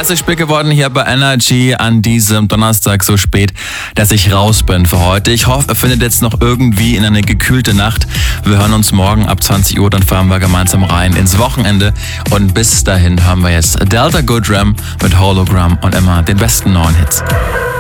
Herzlich spät geworden hier bei Energy an diesem Donnerstag so spät, dass ich raus bin für heute. Ich hoffe, ihr findet jetzt noch irgendwie in eine gekühlte Nacht. Wir hören uns morgen ab 20 Uhr, dann fahren wir gemeinsam rein ins Wochenende. Und bis dahin hören wir jetzt Delta Goodram mit Hologram und immer den besten neuen Hits.